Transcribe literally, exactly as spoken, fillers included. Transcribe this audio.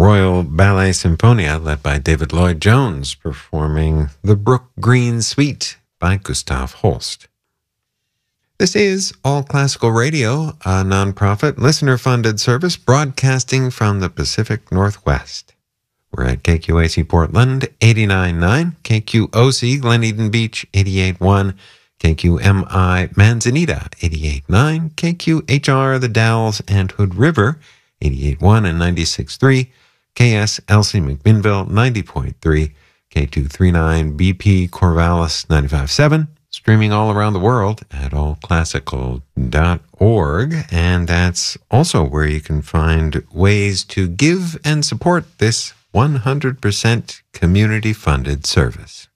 Royal Ballet Symphonia, led by David Lloyd Jones, performing the Brook Green Suite by Gustav Holst. This is All Classical Radio, a nonprofit, listener-funded service broadcasting from the Pacific Northwest. We're at K Q A C Portland, eighty-nine point nine, K Q O C Glen Eden Beach, eighty-eight point one, K Q M I Manzanita, eighty-eight point nine, K Q H R The Dalles and Hood River, eighty-eight point one and ninety-six point three, K S L C McMinnville, ninety point three, K two thirty-nine B P Corvallis, ninety-five point seven, streaming all around the world at all classical dot org, and that's also where you can find ways to give and support this one hundred percent community-funded service.